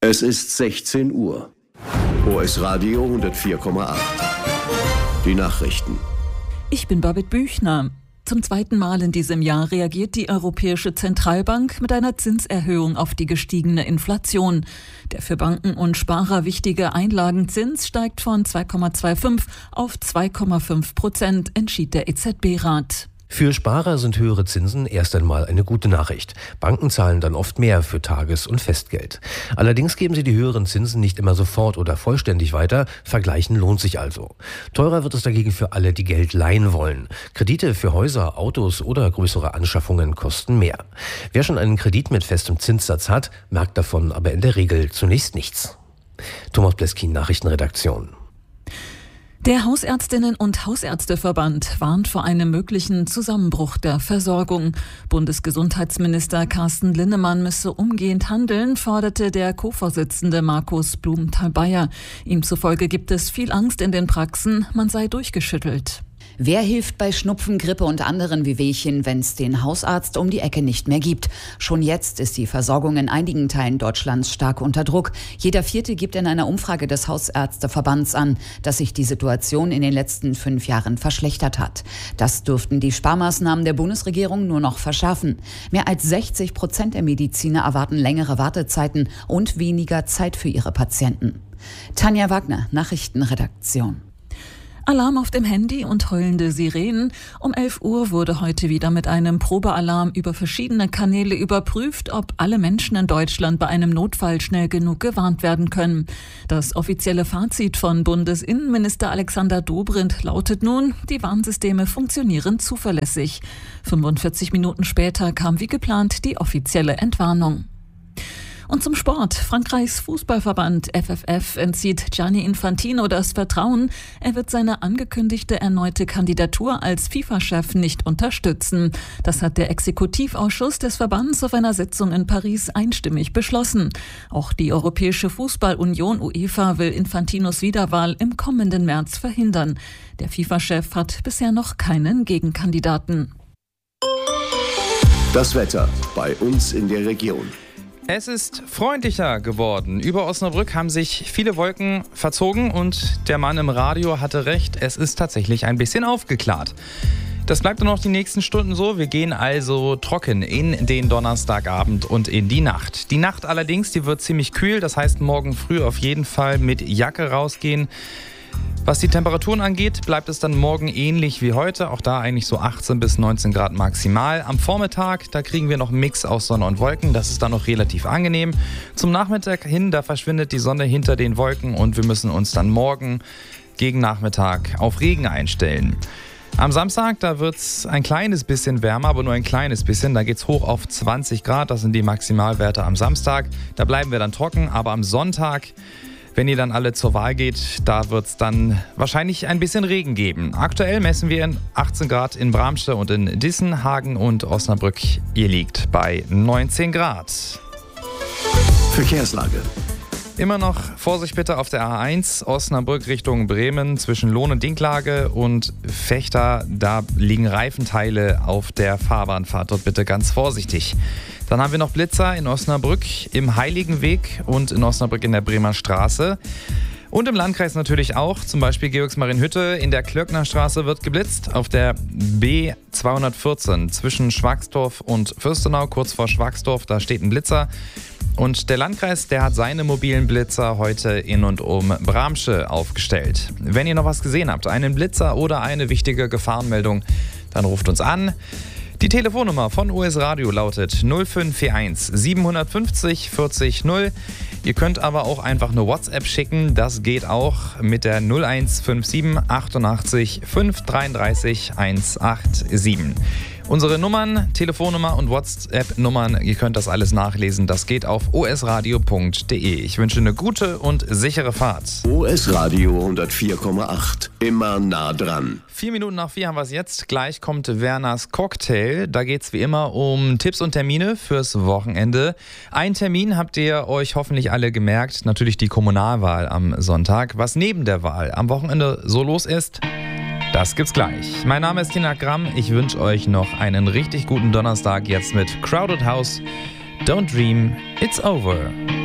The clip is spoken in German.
Es ist 16 Uhr. OS Radio 104,8. Die Nachrichten. Ich bin Babette Büchner. Zum zweiten Mal in diesem Jahr reagiert die Europäische Zentralbank mit einer Zinserhöhung auf die gestiegene Inflation. Der für Banken und Sparer wichtige Einlagenzins steigt von 2,25 auf 2,5%, entschied der EZB-Rat. Für Sparer sind höhere Zinsen erst einmal eine gute Nachricht. Banken zahlen dann oft mehr für Tages- und Festgeld. Allerdings geben sie die höheren Zinsen nicht immer sofort oder vollständig weiter. Vergleichen lohnt sich also. Teurer wird es dagegen für alle, die Geld leihen wollen. Kredite für Häuser, Autos oder größere Anschaffungen kosten mehr. Wer schon einen Kredit mit festem Zinssatz hat, merkt davon aber in der Regel zunächst nichts. Thomas Bleskin, Nachrichtenredaktion. Der Hausärztinnen- und Hausärzteverband warnt vor einem möglichen Zusammenbruch der Versorgung. Bundesgesundheitsminister Carsten Linnemann müsse umgehend handeln, forderte der Co-Vorsitzende Markus Blumenthal-Bayer. Ihm zufolge gibt es viel Angst in den Praxen, man sei durchgeschüttelt. Wer hilft bei Schnupfen, Grippe und anderen Wehwehchen, wenn es den Hausarzt um die Ecke nicht mehr gibt? Schon jetzt ist die Versorgung in einigen Teilen Deutschlands stark unter Druck. Jeder Vierte gibt in einer Umfrage des Hausärzteverbands an, dass sich die Situation in den letzten 5 Jahren verschlechtert hat. Das dürften die Sparmaßnahmen der Bundesregierung nur noch verschärfen. Mehr als 60% der Mediziner erwarten längere Wartezeiten und weniger Zeit für ihre Patienten. Tanja Wagner, Nachrichtenredaktion. Alarm auf dem Handy und heulende Sirenen. Um 11 Uhr wurde heute wieder mit einem Probealarm über verschiedene Kanäle überprüft, ob alle Menschen in Deutschland bei einem Notfall schnell genug gewarnt werden können. Das offizielle Fazit von Bundesinnenminister Alexander Dobrindt lautet nun, die Warnsysteme funktionieren zuverlässig. 45 Minuten später kam wie geplant die offizielle Entwarnung. Und zum Sport. Frankreichs Fußballverband FFF entzieht Gianni Infantino das Vertrauen. Er wird seine angekündigte erneute Kandidatur als FIFA-Chef nicht unterstützen. Das hat der Exekutivausschuss des Verbands auf einer Sitzung in Paris einstimmig beschlossen. Auch die Europäische Fußballunion UEFA will Infantinos Wiederwahl im kommenden März verhindern. Der FIFA-Chef hat bisher noch keinen Gegenkandidaten. Das Wetter bei uns in der Region. Es ist freundlicher geworden. Über Osnabrück haben sich viele Wolken verzogen und der Mann im Radio hatte recht, es ist tatsächlich ein bisschen aufgeklärt. Das bleibt dann noch die nächsten Stunden so. Wir gehen also trocken in den Donnerstagabend und in die Nacht. Die Nacht allerdings, die wird ziemlich kühl, das heißt morgen früh auf jeden Fall mit Jacke rausgehen. Was die Temperaturen angeht, bleibt es dann morgen ähnlich wie heute. Auch da eigentlich so 18 bis 19 Grad maximal. Am Vormittag, da kriegen wir noch einen Mix aus Sonne und Wolken. Das ist dann noch relativ angenehm. Zum Nachmittag hin, da verschwindet die Sonne hinter den Wolken und wir müssen uns dann morgen gegen Nachmittag auf Regen einstellen. Am Samstag, da wird es ein kleines bisschen wärmer, aber nur ein kleines bisschen. Da geht es hoch auf 20 Grad. Das sind die Maximalwerte am Samstag. Da bleiben wir dann trocken. Aber am Sonntag, wenn ihr dann alle zur Wahl geht, da wird es dann wahrscheinlich ein bisschen Regen geben. Aktuell messen wir 18 Grad in Bramsche und in Dissen, Hagen und Osnabrück. Ihr liegt bei 19 Grad. Verkehrslage. Immer noch Vorsicht bitte auf der A1 Osnabrück Richtung Bremen zwischen Lohn und Dinklage und Vechta. Da liegen Reifenteile auf der Fahrbahnfahrt. Dort bitte ganz vorsichtig. Dann haben wir noch Blitzer in Osnabrück im Heiligenweg und in Osnabrück in der Bremer Straße. Und im Landkreis natürlich auch, zum Beispiel Georgsmarienhütte in der Klöcknerstraße wird geblitzt. Auf der B214 zwischen Schwagsdorf und Fürstenau, kurz vor Schwagsdorf, da steht ein Blitzer. Und der Landkreis, der hat seine mobilen Blitzer heute in und um Bramsche aufgestellt. Wenn ihr noch was gesehen habt, einen Blitzer oder eine wichtige Gefahrenmeldung, dann ruft uns an. Die Telefonnummer von US Radio lautet 0541 750 40 0. Ihr könnt aber auch einfach eine WhatsApp schicken. Das geht auch mit der 0157 88 533 187. Unsere Nummern, Telefonnummer und WhatsApp-Nummern, ihr könnt das alles nachlesen. Das geht auf osradio.de. Ich wünsche eine gute und sichere Fahrt. OS Radio 104,8. Immer nah dran. 4 Minuten nach 4 haben wir es jetzt. Gleich kommt Werners Cocktail. Da geht es wie immer um Tipps und Termine fürs Wochenende. Ein Termin habt ihr euch hoffentlich alle gemerkt. Natürlich die Kommunalwahl am Sonntag. Was neben der Wahl am Wochenende so los ist, das gibt's gleich. Mein Name ist Tina Gramm. Ich wünsche euch noch einen richtig guten Donnerstag jetzt mit Crowded House. Don't dream, it's over.